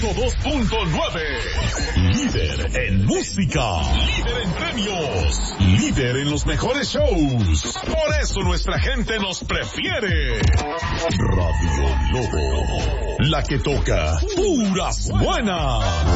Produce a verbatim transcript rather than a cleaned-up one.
ciento dos punto nueve. Líder en música. Líder en premios. Líder en los mejores shows. Por eso nuestra gente nos prefiere. Radio Lobo. La que toca puras buenas.